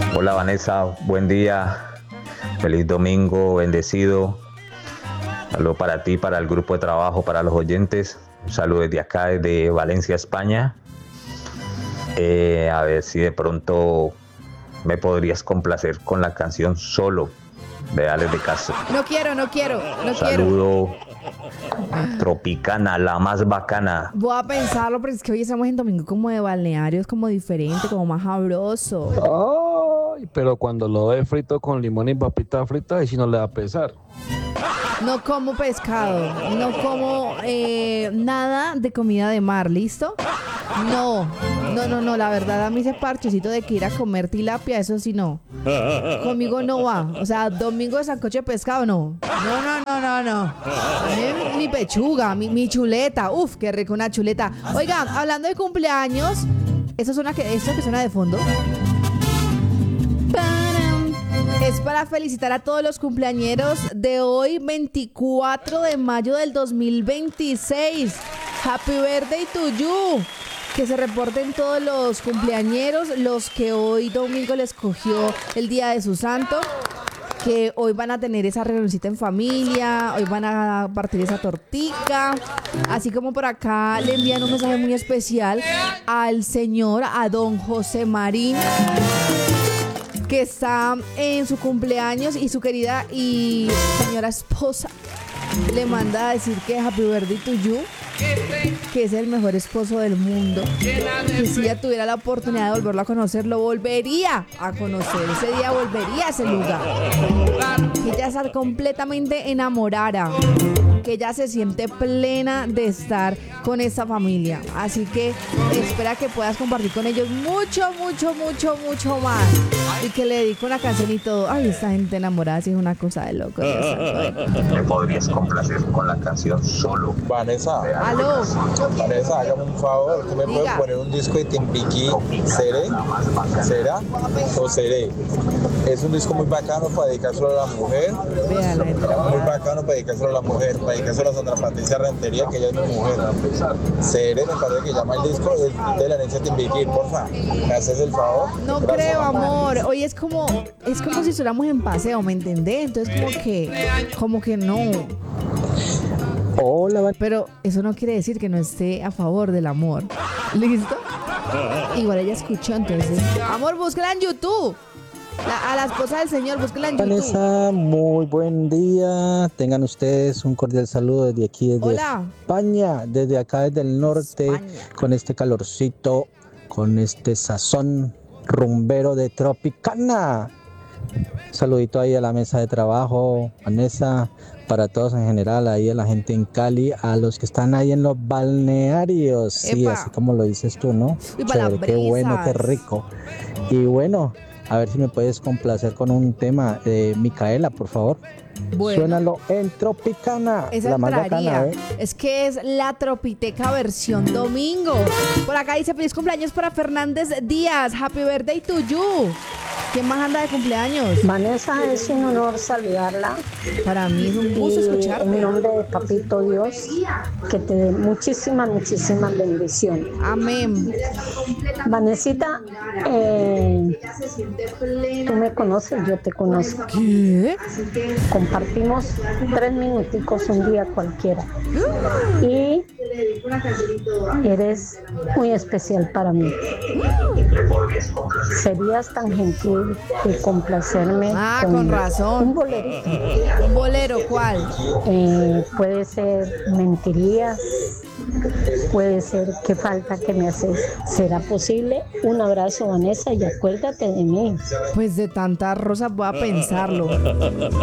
Hola Vanessa, buen día, feliz domingo, bendecido. Saludo para ti, para el grupo de trabajo, para los oyentes. Un saludo desde acá, desde Valencia, España. A ver si de pronto me podrías complacer con la canción Solo de Alex de Castro. No quiero. Saludo Tropicana, la más bacana. Voy a pensarlo, porque es que hoy estamos en domingo como de balnearios, como diferente, como más sabroso. Ay, pero cuando lo ve frito con limón y papita frita, ahí sí no le da pesar. No como pescado, no como nada de comida de mar, ¿listo? No, la verdad a mí ese parchecito de que ir a comer tilapia, eso sí no. Conmigo no va, o sea, domingo de sancocho de pescado, no. No. A mí mi pechuga, mi chuleta, uf, qué rico una chuleta. Oigan, hablando de cumpleaños, eso que suena de fondo. Es para felicitar a todos los cumpleañeros de hoy, 24 de mayo del 2026. Happy birthday to you. Que se reporten todos los cumpleañeros, los que hoy domingo les cogió el día de su santo, que hoy van a tener esa reunioncita en familia, hoy van a partir esa tortica. Así como por acá le envían un mensaje muy especial al señor, a don José Marín, que está en su cumpleaños, y su querida y señora esposa le manda a decir que happy birthday to you, que es el mejor esposo del mundo, que si ella tuviera la oportunidad de volverlo a conocer, lo volvería a conocer, ese día volvería a ese lugar, que ella está completamente enamorada, que ella se siente plena de estar con esta familia. Así que espera que puedas compartir con ellos mucho más, y que le dedique una canción y todo. Ay, esta gente enamorada sí es una cosa de loco, Dios santo. ¿Me podrías complacer con la canción Solo? Vanessa, Aló, hágame un favor, ¿tú me Diga. puedes poner un disco de Timbiquí, ¿Será o Seré? Es un disco muy bacano para dedicárselo a la mujer, véala, muy bacano para dedicárselo a la mujer, para dedicárselo a Sandra Patricia Rentería, que ella es mi mujer. Seré, me parece que llama el disco de la herencia Timbiquí, porfa, ¿me haces el favor? no Gracias, creo, mamá. amor. Hoy es como si estuviéramos en paseo, ¿me entendés? Entonces como que no. Hola, Pero eso no quiere decir que no esté a favor del amor. ¿Listo? Igual ella escuchó, entonces. Amor, búsquela en YouTube. A la esposa del señor, búsquela en YouTube. Vanessa, muy buen día. Tengan ustedes un cordial saludo desde aquí, desde Hola. España, desde acá, desde el norte, España. con este calorcito, con este sazón rumbero de Tropicana. Saludito ahí a la mesa de trabajo, Vanessa, para todos en general, ahí a la gente en Cali, a los que están ahí en los balnearios. Sí, Epa. así como lo dices tú, ¿no? Y para las Qué bueno, qué brisas. rico. Y bueno, a ver si me puedes complacer con un tema de Micaela, por favor. Bueno, Suénalo en Tropicana, esa la más entraría. bacana, ¿eh? Es que es la Tropiteca versión domingo. Por acá dice feliz cumpleaños para Fernández Díaz. Happy birthday to you. ¿Quién más anda de cumpleaños? Vanessa, es un honor saludarla Para mí es un gusto y en escucharte. nombre de Papito Dios, que te dé muchísimas bendiciones. Amén. Vanesita, tú me conoces, yo te conozco. ¿Qué? Compartimos 3 minuticos un día cualquiera y eres muy especial para mí. Serías tan gentil de complacerme Con razón. un bolerito. ¿Un bolero cuál? Puede ser Mentirías, puede ser Qué falta que me haces. ¿Será posible? Un abrazo, Vanessa, y acuérdate de mí. Pues de tantas rosas voy a pensarlo.